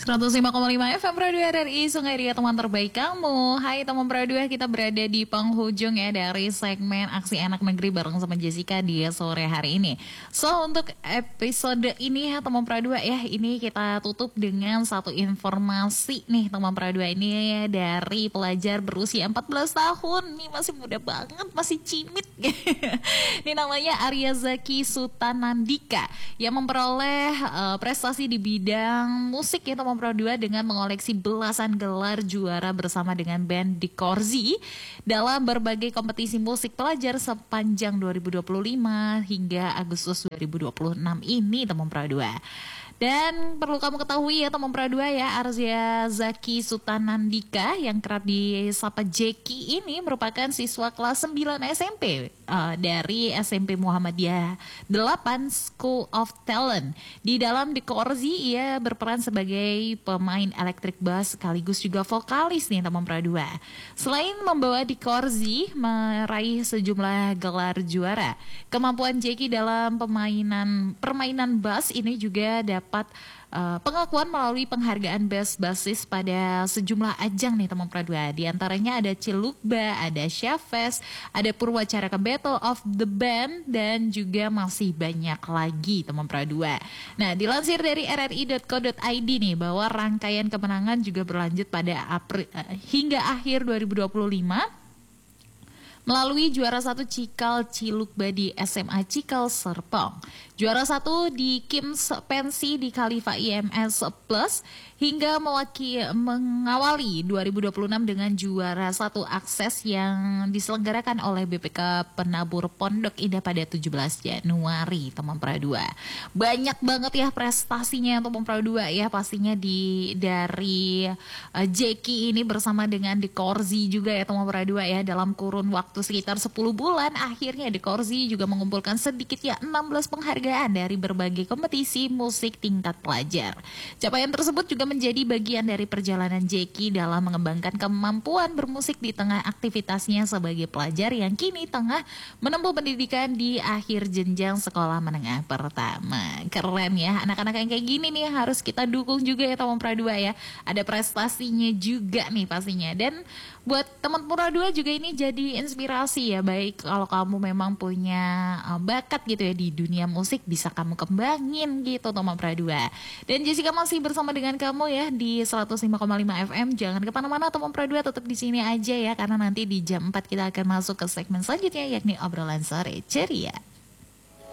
105,5 FM Radio RRI Sungai Ria, teman terbaik kamu. Hai teman Pro 2, kita berada di penghujung ya dari segmen Aksi Anak Negeri bareng sama Jessica di sore hari ini. So untuk episode ini ya teman Pro 2 ya, ini kita tutup dengan satu informasi nih teman Pro 2, ini ya, dari pelajar berusia 14 tahun. Nih masih muda banget, masih cimit. Ini namanya Arya Zaki Sutanandika yang memperoleh prestasi di bidang musik ya teman Pro 2 dengan mengoleksi belasan gelar juara bersama dengan band The Corzi dalam berbagai kompetisi musik pelajar sepanjang 2025 hingga Agustus 2026 ini teman Pro 2. Dan perlu kamu ketahui ya teman Pro 2 ya, Arya Zaki Sutanandika yang kerap disapa Jeki ini merupakan siswa kelas 9 SMP dari SMP Muhammadiyah 8 School of Talent. Di dalam The Corzi ia berperan sebagai pemain elektrik bass sekaligus juga vokalis nih teman Pro 2. Selain membawa The Corzi meraih sejumlah gelar juara, kemampuan Jeki dalam permainan bass ini juga dapat pengakuan melalui penghargaan Best Bassist pada sejumlah ajang nih teman Pro 2. Di antaranya ada Cilukba, ada Syafes, ada Purwacaraka Battle of the Band, dan juga masih banyak lagi teman Pro 2. Nah, dilansir dari rri.co.id nih bahwa rangkaian kemenangan juga berlanjut pada hingga akhir 2025 melalui juara 1 Cikal Cilukba di SMA Cikal Serpong, juara 1 di Kims Pensi di Khalifa IMS Plus, hingga mengawali 2026 dengan juara 1 Akses yang diselenggarakan oleh BPK Penabur Pondok Indah pada 17 Januari teman Pro 2. Banyak banget ya prestasinya teman Pro 2 ya, pastinya dari Jeki ini bersama dengan The Corzi juga ya teman Pro 2 ya, dalam kurun waktu sekitar 10 bulan akhirnya The Corzi juga mengumpulkan sedikitnya 16 penghargaan dari berbagai kompetisi musik tingkat pelajar. Capaian tersebut juga menjadi bagian dari perjalanan Jeki dalam mengembangkan kemampuan bermusik di tengah aktivitasnya sebagai pelajar yang kini tengah menempuh pendidikan di akhir jenjang sekolah menengah pertama. Keren ya, anak-anak yang kayak gini nih harus kita dukung juga ya teman Pro 2 ya. Ada prestasinya juga nih pastinya. Dan buat teman Pro 2 juga ini jadi inspirasi ya, baik kalau kamu memang punya bakat gitu ya di dunia musik, bisa kamu kembangin gitu teman Pro 2. Dan Jessica masih bersama dengan kamu ya di 105,5 FM. Jangan kemana-mana teman Pro 2, tetap di sini aja ya, karena nanti di jam 4 kita akan masuk ke segmen selanjutnya yakni obrolan sore ceria.